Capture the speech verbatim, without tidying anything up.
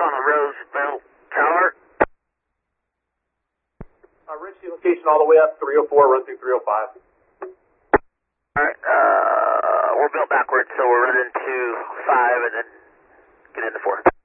on a Roosevelt Tower. Uh, Richie, location all the way up, three oh four, run through three oh five. Alright, uh, we're built backwards, so we're running to five and then get into four.